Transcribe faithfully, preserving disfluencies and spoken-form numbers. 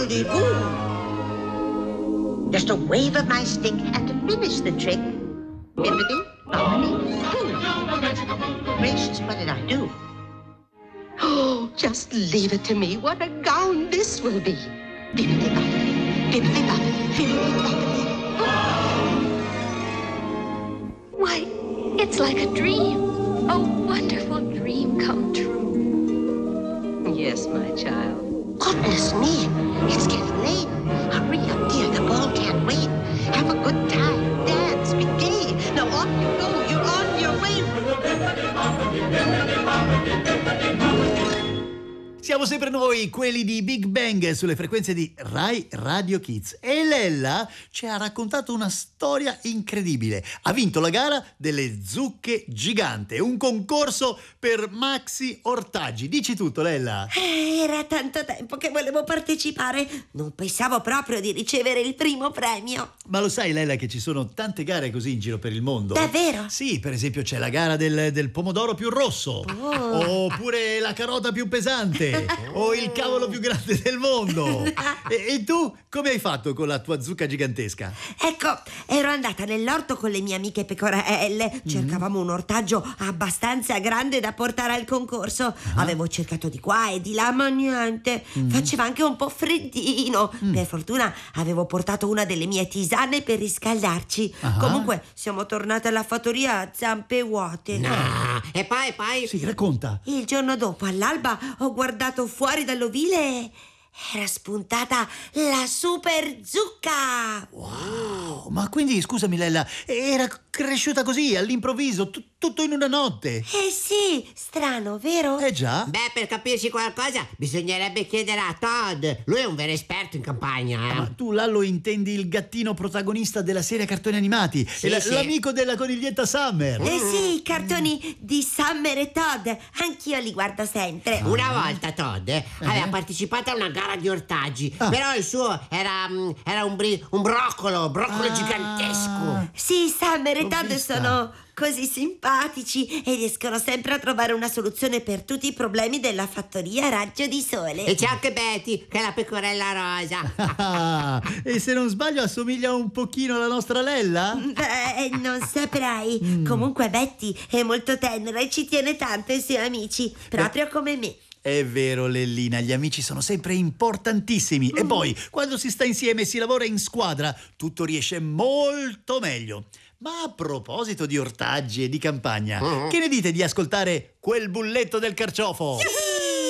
Just a wave of my stick, and to finish the trick, bibbidi, bobbidi, boo. Gracious, what did I do? Oh, just leave it to me. What a gown this will be. Bibbidi, bobbidi, bibbidi, bobbidi, bibbidi, bobbidi. Why, it's like a dream. A wonderful dream come true. Yes, my child. Goodness me, it's getting late. Hurry up, dear, the ball can't wait. Have a good time, dance, be gay. Now off you go, you're on your way. Siamo sempre noi, quelli di Big Bang, sulle frequenze di Rai Radio Kids. E Lella ci ha raccontato una storia incredibile. Ha vinto la gara delle zucche gigante, un concorso per maxi ortaggi. Dici tutto, Lella. Eh, era tanto tempo che volevo partecipare. Non pensavo proprio di ricevere il primo premio. Ma lo sai, Lella, che ci sono tante gare così in giro per il mondo? Davvero? Sì, per esempio c'è la gara del, del pomodoro più rosso, Oh. oppure la carota più pesante, o il cavolo più grande del mondo. E, e tu come hai fatto con la tua zucca gigantesca? Ecco, ero andata nell'orto con le mie amiche pecorelle. Cercavamo un ortaggio abbastanza grande da portare al concorso. Avevo cercato di qua e di là, ma niente. Faceva anche un po' freddino. Per fortuna avevo portato una delle mie tisane per riscaldarci. Ah. Comunque siamo tornate alla fattoria a zampe vuote. No, e poi, poi... Sì, racconta. Il giorno dopo, all'alba, ho guardato fuori dall'ovile e era spuntata la super zucca. Wow, ma quindi, scusami, Lella, era cresciuta così all'improvviso, tu- tutto in una notte? Eh sì, strano, vero? Eh già. Beh, per capirci qualcosa bisognerebbe chiedere a Todd. Lui è un vero esperto in campagna, eh. Ma tu, Lallo, intendi il gattino protagonista della serie cartoni animati, Sì, e la- sì. l'amico della coniglietta Summer. Eh sì, i cartoni di Summer e Todd, anch'io li guardo sempre. Una volta Todd eh, aveva partecipato a una gara di ortaggi, Ah. però il suo era, mm, era un, bri- un broccolo, broccolo Ah. gigantesco. Sì, Summer e L'ho Todd vista. sono così simpatici e riescono sempre a trovare una soluzione per tutti i problemi della fattoria a raggio di sole. E c'è anche Betty, che è la pecorella rosa. Ah, e se non sbaglio assomiglia un pochino alla nostra Lella? Beh, non saprei. Comunque Betty è molto tenera e ci tiene tanto ai suoi amici, proprio come me. È vero, Lellina, gli amici sono sempre importantissimi. E poi, quando si sta insieme e si lavora in squadra, tutto riesce molto meglio. Ma a proposito di ortaggi e di campagna, che ne dite di ascoltare quel bulletto del carciofo?